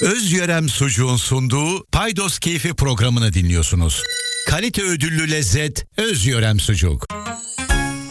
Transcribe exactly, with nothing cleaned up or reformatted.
Özyörem Sucuğun sunduğu Paydos Keyfi programını dinliyorsunuz. Kalite ödüllü lezzet Özyörem Sucuk.